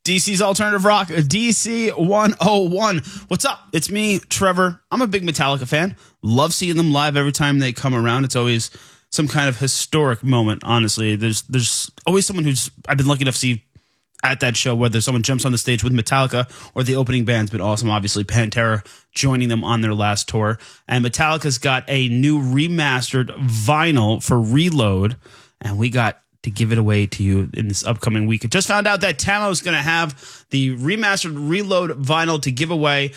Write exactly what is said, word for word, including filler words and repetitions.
D C's Alternative Rock, D C one oh one. What's up? It's me, Trevor. I'm a big Metallica fan. Love seeing them live every time they come around. It's always some kind of historic moment, honestly. There's there's always someone who's I've been lucky enough to see at that show, whether someone jumps on the stage with Metallica or the opening band's been awesome. Obviously, Pantera joining them on their last tour. And Metallica's got a new remastered vinyl for Reload, and we got to give it away to you in this upcoming week. I just found out that Tamo is going to have the remastered Reload vinyl to give away.